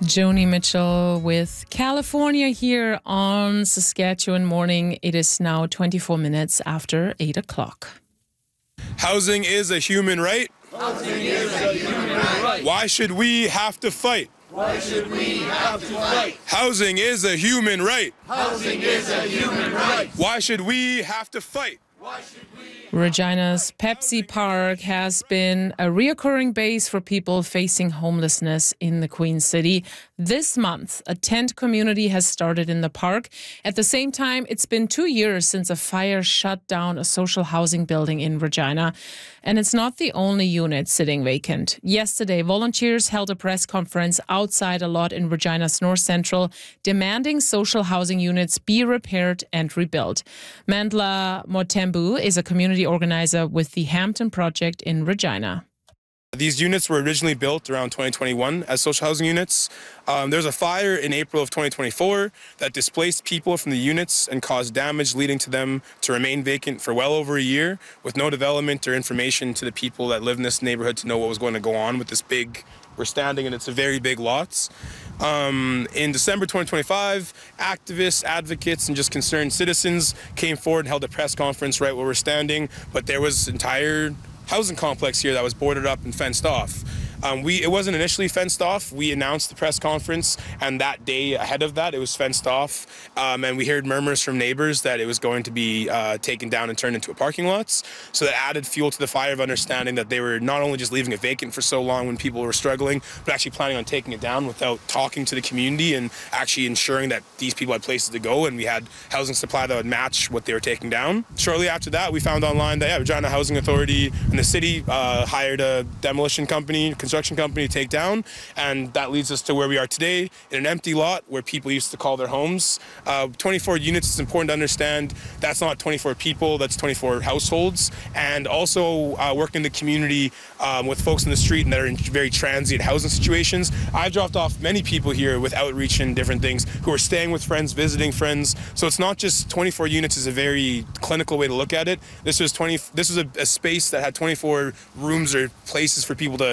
Joni Mitchell with California here on Saskatchewan Morning. It is now 24 minutes after 8 o'clock. Housing is a human right. Housing is a human right. Why should we have to fight? Why should we have to fight? Housing is a human right. Housing is a human right. Why should we have to fight? Why should we? Regina's Pepsi Park has been a reoccurring base for people facing homelessness in the Queen City. This month, a tent community has started in the park. At the same time, it's been 2 years since a fire shut down a social housing building in Regina. And it's not the only unit sitting vacant. Yesterday, volunteers held a press conference outside a lot in Regina's North Central, demanding social housing units be repaired and rebuilt. Mandla Motembu is a community organizer with the Hampton Project in Regina. These units were originally built around 2021 as social housing units. There was a fire in April of 2024 that displaced people from the units and caused damage, leading to them to remain vacant for well over a year with no development or information to the people that live in this neighborhood to know what was going to go on with this big, we're standing and it's a very big lots. In December 2025, activists, advocates, and just concerned citizens came forward and held a press conference right where we're standing, but there was entire housing complex here that was boarded up and fenced off. It wasn't initially fenced off. We announced the press conference, and that day ahead of that, it was fenced off. And we heard murmurs from neighbors that it was going to be taken down and turned into a parking lot. So that added fuel to the fire of understanding that they were not only just leaving it vacant for so long when people were struggling, but actually planning on taking it down without talking to the community and actually ensuring that these people had places to go and we had housing supply that would match what they were taking down. Shortly after that, we found online that Regina Housing Authority and the city hired a demolition company, construction company to take down, and that leads us to where we are today in an empty lot where people used to call their homes. 24 units, it's important to understand that's not 24 people, that's 24 households, and also working in the community with folks in the street and that are in very transient housing situations. I've dropped off many people here with outreach and different things who are staying with friends, visiting friends, so it's not just 24 units is a very clinical way to look at it. This was a space that had 24 rooms or places for people to